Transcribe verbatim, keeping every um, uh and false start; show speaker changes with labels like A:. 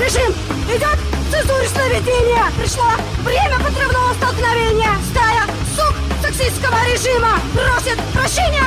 A: Режим! Идет цензурное ведение! Пришло время подрывного столкновения! Стая сук сексистского режима просит прощения!